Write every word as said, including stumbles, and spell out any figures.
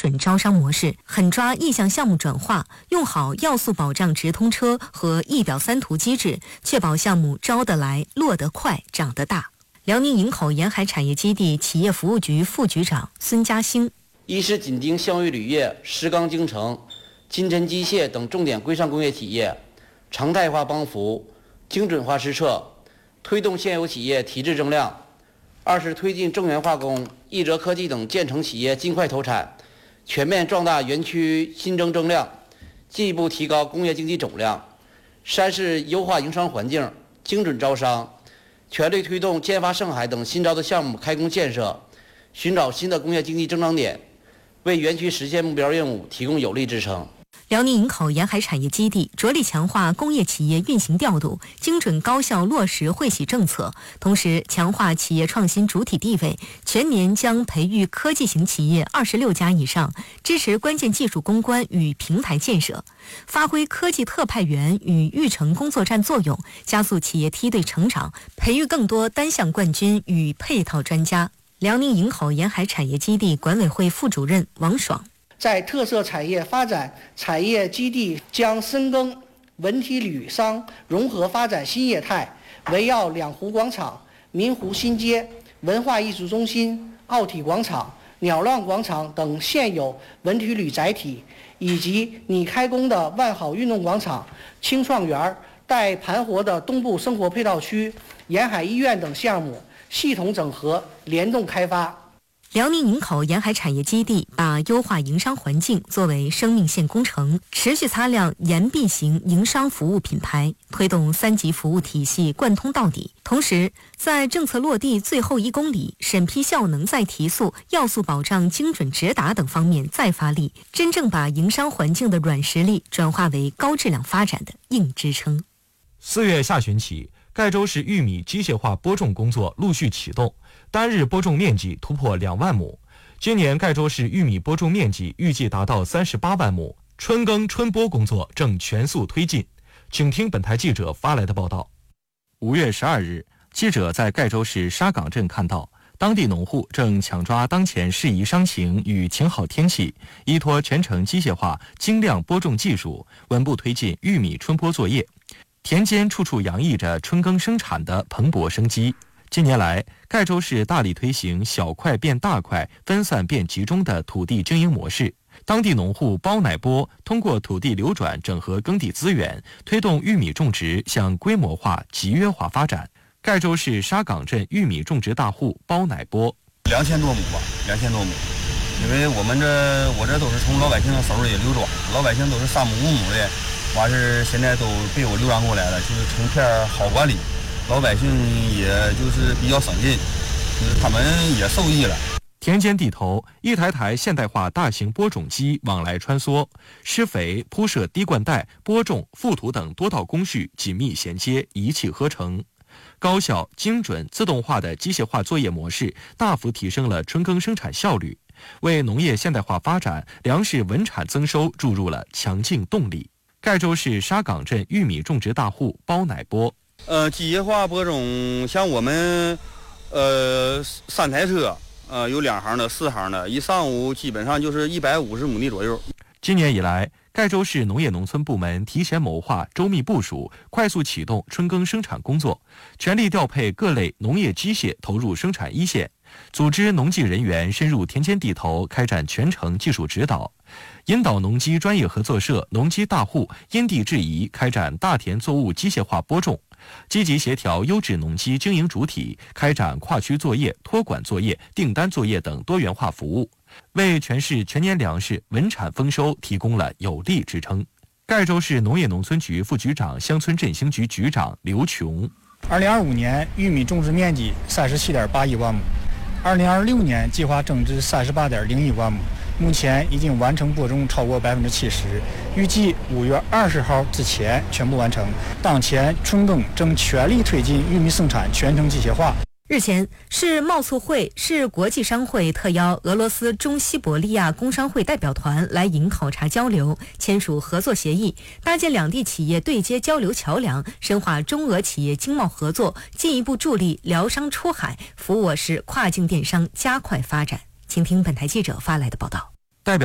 准招商模式，狠抓意向项目转化，用好要素保障直通车和一表三图机制，确保项目招得来、落得快、长得大。辽宁营口沿海产业基地企业服务局副局长孙家兴： 一是紧盯项域铝业、石钢精成、金针机械等重点规上工业企业，常态化帮扶，精准化施策，推动现有企业提质增量；二是推进正源化工、易哲科技等建成企业尽快投产，全面壮大园区新增增量，进一步提高工业经济总量；三是优化营商环境，精准招商，全力推动建发盛海等新招的项目开工建设，寻找新的工业经济增长点，为园区实现目标任务提供有力支撑。 辽宁营口沿海产业基地着力强化工业企业运行调度，精准高效落实惠企政策，同时强化企业创新主体地位，全年将培育科技型企业二十六家以上，支持关键技术攻关与平台建设，发挥科技特派员与育成工作站作用，加速企业梯队成长，培育更多单项冠军与配套专家。辽宁营口沿海产业基地管委会副主任王爽： 在特色产业发展产业基地将深耕文体旅商融合发展新业态，围绕两湖广场、民湖新街、文化艺术中心、奥体广场、鸟浪广场等现有文体旅载体，以及拟开工的万好运动广场、青创园、待盘活的东部生活配套区、沿海医院等项目系统整合联动开发。 辽宁营口沿海产业基地把优化营商环境作为生命线工程，持续擦亮沿壁型营商服务品牌，推动三级服务体系贯通到底。同时，在政策落地最后一公里、审批效能再提速、要素保障精准直达等方面再发力，真正把营商环境的软实力转化为高质量发展的硬支撑。 四月下旬起，盖州市玉米机械化播种工作陆续启动，单日播种面积突破两万亩。今年盖州市玉米播种面积预计达到三十八万亩，春耕春播工作正全速推进。请听本台记者发来的报道。五月十二日，记者在盖州市沙岗镇看到，当地农户正抢抓当前适宜商情与晴好天气，依托全程机械化精量播种技术，稳步推进玉米春播作业。田间处处洋溢着春耕生产的蓬勃生机。近年来，盖州市大力推行小块变大块、分散变集中的土地经营模式。当地农户包乃波通过土地流转整合耕地资源，推动玉米种植向规模化、集约化发展。盖州市沙岗镇玉米种植大户包乃波： 两千多亩吧，两千多亩。因为我们这我这都是从老百姓手里流转，老百姓都是三亩五亩的。完事现在都被我流转过来了，就是成片好管理，老百姓也就是比较省劲，就是他们也受益了。 田间地头，一台台现代化大型播种机往来穿梭，施肥、铺设滴灌带、播种、覆土等多道工序紧密衔接，一气呵成。高效、精准、自动化的机械化作业模式，大幅提升了春耕生产效率，为农业现代化发展、粮食稳产增收注入了强劲动力。盖州市沙岗镇玉米种植大户包乃波： 呃，机械化播种，像我们，呃，三台车，呃，有两行的、四行的，一上午基本上就是一百五十亩地左右。 今年以来，盖州市农业农村部门提前谋划、周密部署，快速启动春耕生产工作，全力调配各类农业机械投入生产一线，组织农技人员深入田间地头开展全程技术指导，引导农机专业合作社、农机大户因地制宜开展大田作物机械化播种，积极协调优质农机经营主体开展跨区作业、托管作业、订单作业等多元化服务，为全市全年粮食稳产丰收提供了有力支撑。盖州市农业农村局副局长、乡村振兴局局长刘琼： 二零二五年玉米种植面积三十七点八一万亩，二零二六年计划增植三十八点零一万亩，目前已经完成播种超过百分之七十，预计五月二十号之前全部完成。当前春耕正全力推进玉米生产全程机械化。 日前，市贸促会、市国际商会特邀俄罗斯中西伯利亚工商会代表团来营考察交流，签署合作协议，搭建两地企业对接交流桥梁，深化中俄企业经贸合作，进一步助力辽商出海，扶我市跨境电商加快发展。请听本台记者发来的报道。